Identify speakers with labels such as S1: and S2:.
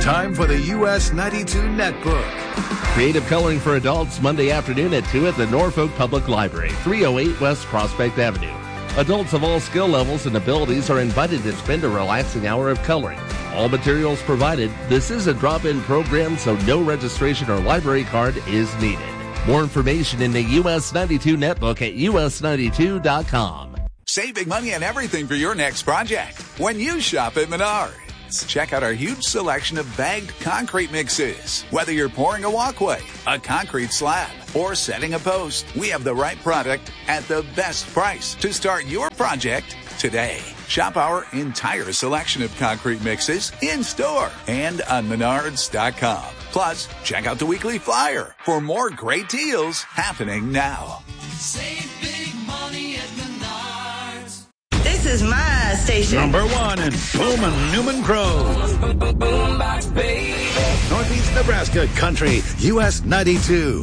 S1: Time for the US 92 Netbook.
S2: Creative coloring for adults Monday afternoon at 2 at the Norfolk Public Library, 308 West Prospect Avenue. Adults of all skill levels and abilities are invited to spend a relaxing hour of coloring. All materials provided. This is a drop-in program, so no registration or library card is needed. More information in the US 92 Netbook at us92.com.
S3: Save big money on everything for your next project when you shop at Menards. Check out our huge selection of bagged concrete mixes. Whether you're pouring a walkway, a concrete slab, or setting a post, we have the right product at the best price to start your project today. Shop our entire selection of concrete mixes in-store and on Menards.com. Plus, check out the weekly flyer for more great deals happening now.
S4: Save big money at Menards.
S5: This is my station.
S1: Number 1 in Pullman, Newman Grove.
S4: Boombox, baby.
S1: Northeast Nebraska Country, US 92.